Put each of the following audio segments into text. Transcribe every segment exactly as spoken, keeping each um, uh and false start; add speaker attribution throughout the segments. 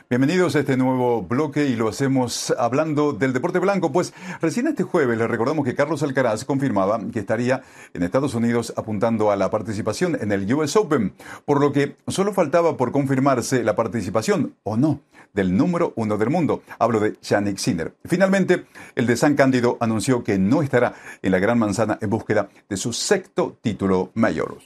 Speaker 1: Bienvenidos a este nuevo bloque y lo hacemos hablando del deporte blanco. Pues recién este jueves les recordamos que Carlos Alcaraz confirmaba que estaría en Estados Unidos apuntando a la participación en el U S Open, por lo que solo faltaba por confirmarse la participación, o no, del número uno del mundo. Hablo de Jannik Sinner. Finalmente, el de San Cándido anunció que no estará en la Gran Manzana en búsqueda de su sexto título mayor.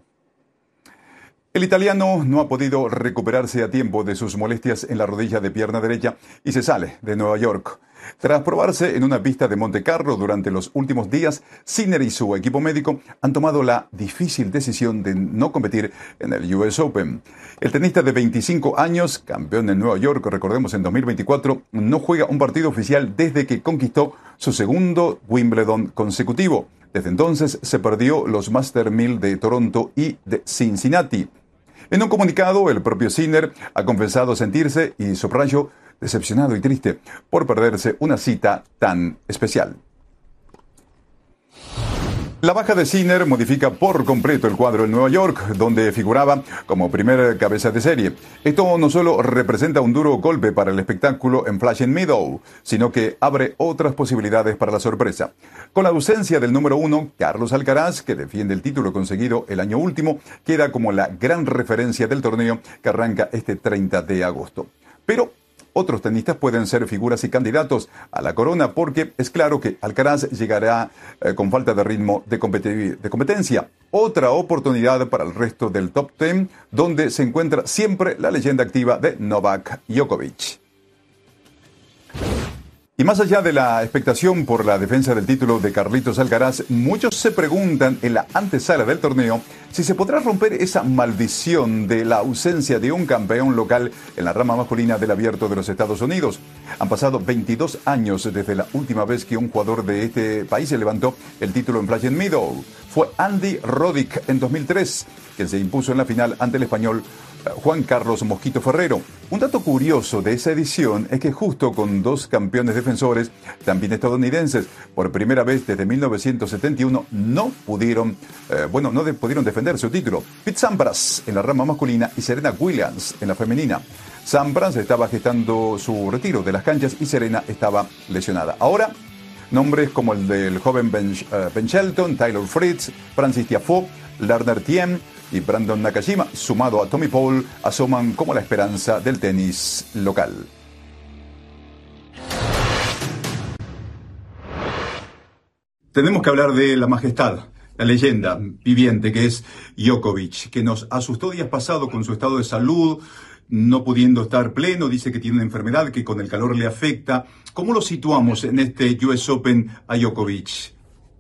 Speaker 1: El italiano no ha podido recuperarse a tiempo de sus molestias en la rodilla de pierna derecha y se sale de Nueva York. Tras probarse en una pista de Monte Carlo durante los últimos días, Sinner y su equipo médico han tomado la difícil decisión de no competir en el U S Open. El tenista de veinticinco años, campeón en Nueva York, recordemos en dos mil veinticuatro, no juega un partido oficial desde que conquistó su segundo Wimbledon consecutivo. Desde entonces se perdió los Master mil de Toronto y de Cincinnati. En un comunicado, el propio Sinner ha confesado sentirse, y subrayo, decepcionado y triste por perderse una cita tan especial. La baja de Sinner modifica por completo el cuadro en Nueva York, donde figuraba como primer cabeza de serie. Esto no solo representa un duro golpe para el espectáculo en Flushing Meadows, sino que abre otras posibilidades para la sorpresa. Con la ausencia del número uno, Carlos Alcaraz, que defiende el título conseguido el año último, queda como la gran referencia del torneo que arranca este treinta de agosto. Pero otros tenistas pueden ser figuras y candidatos a la corona porque es claro que Alcaraz llegará eh, con falta de ritmo de, de competencia. Otra oportunidad para el resto del top diez, donde se encuentra siempre la leyenda activa de Novak Djokovic. Y más allá de la expectación por la defensa del título de Carlitos Alcaraz, muchos se preguntan en la antesala del torneo si se podrá romper esa maldición de la ausencia de un campeón local en la rama masculina del Abierto de los Estados Unidos. Han pasado veintidós años desde la última vez que un jugador de este país se levantó el título en Flushing Meadows. Fue Andy Roddick en dos mil tres, quien se impuso en la final ante el español Juan Carlos Mosquito Ferrero. Un dato curioso de esa edición es que justo con dos campeones defensores, también estadounidenses, por primera vez desde mil novecientos setenta y uno, no pudieron, eh, bueno, no de, pudieron defender su título. Pete Sampras en la rama masculina y Serena Williams en la femenina. Sampras estaba gestando su retiro de las canchas y Serena estaba lesionada. Ahora, nombres como el del joven Ben, uh, Ben Shelton, Taylor Fritz, Francis Tiafoe, Lerner Thiem y Brandon Nakashima, sumado a Tommy Paul, asoman como la esperanza del tenis local. Tenemos que hablar de la majestad, la leyenda viviente que es Djokovic, que nos asustó días pasados con su estado de salud, no pudiendo estar pleno, dice que tiene una enfermedad que con el calor le afecta. ¿Cómo lo situamos en este U S Open a Djokovic?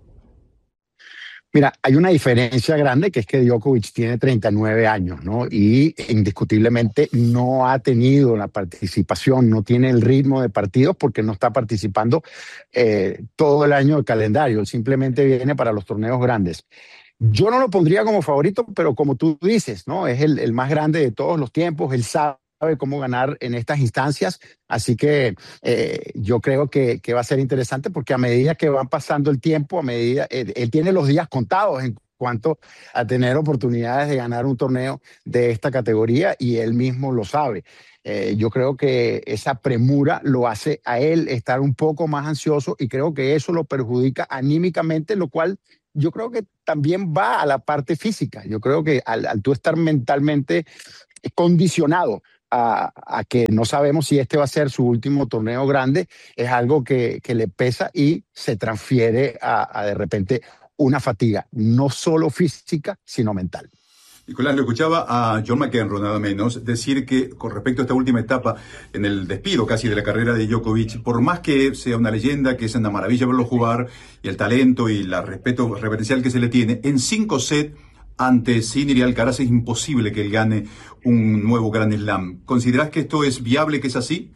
Speaker 2: Mira, hay una diferencia grande que es que Djokovic tiene treinta y nueve años, ¿no? Y indiscutiblemente no ha tenido la participación, no tiene el ritmo de partidos porque no está participando eh, todo el año del calendario, simplemente viene para los torneos grandes. Yo no lo pondría como favorito, pero como tú dices, ¿no? Es el, el más grande de todos los tiempos, él sabe cómo ganar en estas instancias, así que eh, yo creo que, que va a ser interesante porque a medida que van pasando el tiempo, a medida, él, él tiene los días contados en cuanto a tener oportunidades de ganar un torneo de esta categoría y él mismo lo sabe. Eh, yo creo que esa premura lo hace a él estar un poco más ansioso y creo que eso lo perjudica anímicamente, lo cual yo creo que también va a la parte física. Yo creo que al, al tú estar mentalmente condicionado A, a que no sabemos si este va a ser su último torneo grande, es algo que, que le pesa y se transfiere a, a de repente una fatiga, no solo física, sino mental.
Speaker 1: Nicolás, lo escuchaba a John McEnroe, nada menos, decir que con respecto a esta última etapa en el despido casi de la carrera de Djokovic, por más que sea una leyenda, que es una maravilla verlo jugar, y el talento y el respeto reverencial que se le tiene, en cinco sets ante Sinner y Alcaraz es imposible que él gane un nuevo Grand Slam. ¿Considerás que esto es viable, que es así?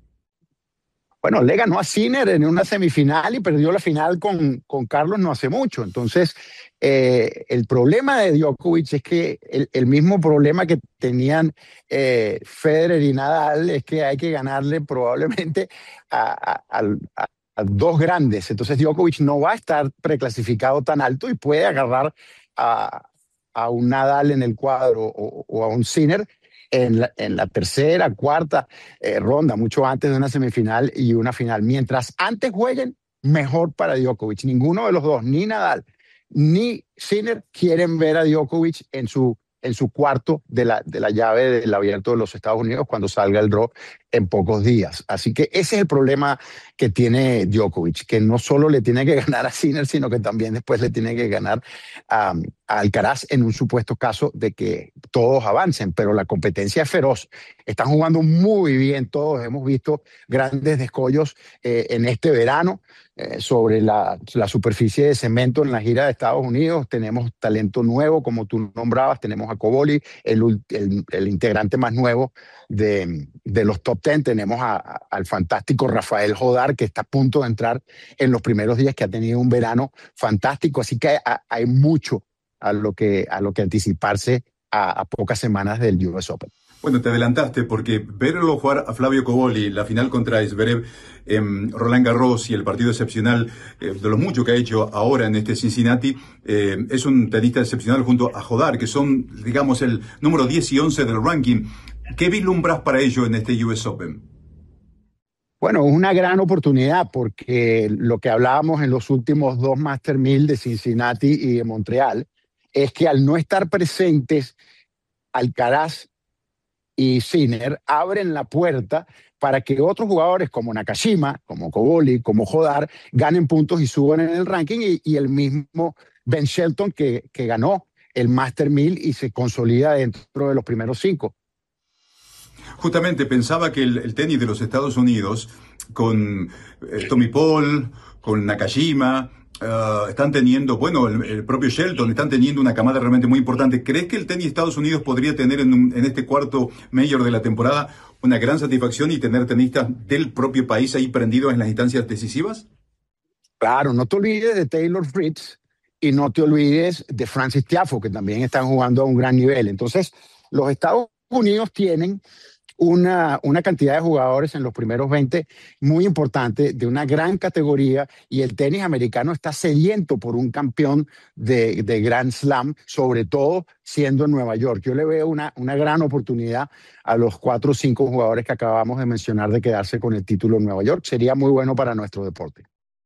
Speaker 2: Bueno, le ganó a Sinner en una semifinal y perdió la final con, con Carlos no hace mucho. Entonces, eh, el problema de Djokovic es que el, el mismo problema que tenían eh, Federer y Nadal es que hay que ganarle probablemente a, a, a, a dos grandes. Entonces, Djokovic no va a estar preclasificado tan alto y puede agarrar a, a un Nadal en el cuadro o, o a un Sinner en la, en la tercera, cuarta eh, ronda, mucho antes de una semifinal y una final. Mientras antes jueguen, mejor para Djokovic. Ninguno de los dos, ni Nadal ni Sinner, quieren ver a Djokovic en su, en su cuarto de la, de la llave del Abierto de los Estados Unidos cuando salga el draw en pocos días. Así que ese es el problema que tiene Djokovic, que no solo le tiene que ganar a Sinner, sino que también después le tiene que ganar a, a Alcaraz en un supuesto caso de que todos avancen, pero la competencia es feroz. Están jugando muy bien todos, hemos visto grandes descollos eh, en este verano eh, sobre la, la superficie de cemento en la gira de Estados Unidos. Tenemos talento nuevo, como tú nombrabas, tenemos a Cobolli, el, el, el integrante más nuevo de, de los top ten. Tenemos a, a, al fantástico Rafael Jodar, que está a punto de entrar en los primeros días, que ha tenido un verano fantástico. Así que hay, hay mucho a lo que, a lo que anticiparse a, a pocas semanas del U S Open.
Speaker 1: Bueno, te adelantaste porque verlo jugar a Flavio Cobolli, la final contra Zverev, eh, Roland Garros y el partido excepcional, eh, de los muchos que ha hecho ahora en este Cincinnati, eh, es un tenista excepcional junto a Jodar, que son, digamos, el número diez y once del ranking. ¿Qué vislumbras para ello en este U S Open?
Speaker 2: Bueno, es una gran oportunidad porque lo que hablábamos en los últimos dos Master mil de Cincinnati y de Montreal es que al no estar presentes Alcaraz y Sinner abren la puerta para que otros jugadores como Nakashima, como Cobolli, como Jodar ganen puntos y suban en el ranking, y, y el mismo Ben Shelton que, que ganó el Master mil y se consolida dentro de los primeros cinco.
Speaker 1: Justamente pensaba que el, el tenis de los Estados Unidos, con eh, Tommy Paul, con Nakashima, Uh, están teniendo, bueno, el, el propio Shelton, están teniendo una camada realmente muy importante. ¿Crees que el tenis de Estados Unidos podría tener en, un, en este cuarto mayor de la temporada una gran satisfacción y tener tenistas del propio país ahí prendidos en las instancias decisivas?
Speaker 2: Claro, no te olvides de Taylor Fritz y no te olvides de Francis Tiafoe, que también están jugando a un gran nivel. Entonces, los Estados Unidos tienen Una, una cantidad de jugadores en los primeros veinte muy importante, de una gran categoría, y el tenis americano está sediento por un campeón de, de Grand Slam, sobre todo siendo en Nueva York. Yo le veo una, una gran oportunidad a los cuatro o cinco jugadores que acabamos de mencionar de quedarse con el título en Nueva York. Sería muy bueno para nuestro deporte.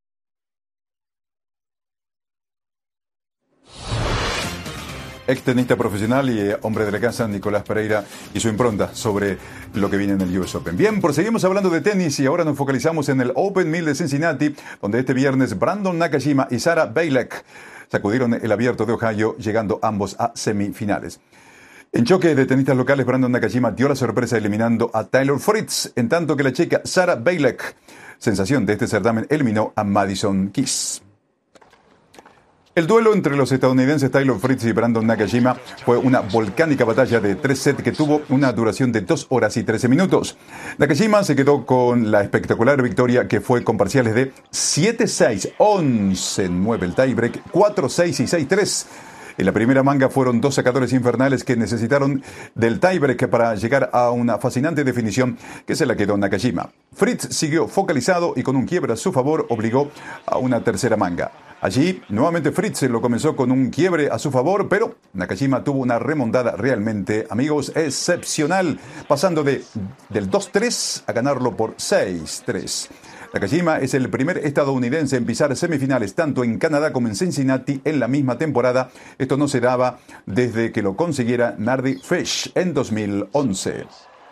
Speaker 1: Ex tenista profesional y eh, hombre de la casa, Nicolás Pereira, y su impronta sobre lo que viene en el U S Open. Bien, proseguimos hablando de tenis y ahora nos focalizamos en el Open mil de Cincinnati, donde este viernes Brandon Nakashima y Sara Bielek sacudieron el Abierto de Ohio, llegando ambos a semifinales. En choque de tenistas locales, Brandon Nakashima dio la sorpresa eliminando a Taylor Fritz, en tanto que la checa Sara Bielek, sensación de este certamen, eliminó a Madison Keys. El duelo entre los estadounidenses Taylor Fritz y Brandon Nakashima fue una volcánica batalla de tres sets que tuvo una duración de dos horas y trece minutos. Nakashima se quedó con la espectacular victoria, que fue con parciales de siete seis, once nueve el tiebreak, cuatro seis y seis tres. En la primera manga fueron dos sacadores infernales que necesitaron del tiebreak para llegar a una fascinante definición que se la quedó Nakashima. Fritz siguió focalizado y con un quiebre a su favor obligó a una tercera manga. Allí, nuevamente Fritz lo comenzó con un quiebre a su favor, pero Nakashima tuvo una remontada realmente, amigos, excepcional, pasando de, del dos tres a ganarlo por seis tres. Nakashima es el primer estadounidense en pisar semifinales tanto en Canadá como en Cincinnati en la misma temporada. Esto no se daba desde que lo consiguiera Nardi Fish en dos mil once.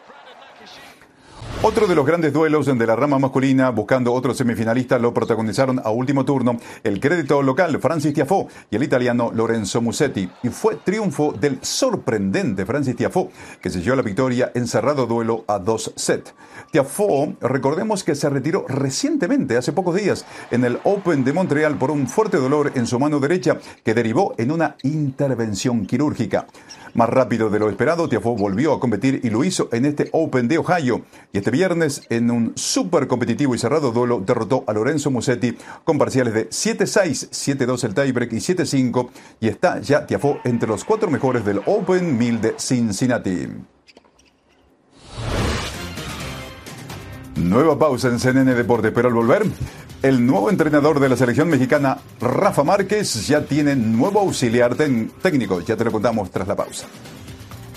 Speaker 1: Otro de los grandes duelos de la rama masculina, buscando otro semifinalista, lo protagonizaron a último turno el crédito local Francis Tiafoe y el italiano Lorenzo Musetti. Y fue triunfo del sorprendente Francis Tiafoe, que selló la victoria en cerrado duelo a dos sets. Tiafoe, recordemos que se retiró recientemente, hace pocos días, en el Open de Montreal por un fuerte dolor en su mano derecha que derivó en una intervención quirúrgica. Más rápido de lo esperado, Tiafoe volvió a competir y lo hizo en este Open de Ohio. Y este viernes, en un súper competitivo y cerrado duelo, derrotó a Lorenzo Musetti con parciales de siete seis, siete dos el tiebreak y siete cinco. Y está ya Tiafoe entre los cuatro mejores del Open mil de Cincinnati. Nueva pausa en C N N Deportes, pero al volver, el nuevo entrenador de la selección mexicana, Rafa Márquez, ya tiene nuevo auxiliar técnico. Ya te lo contamos tras la pausa.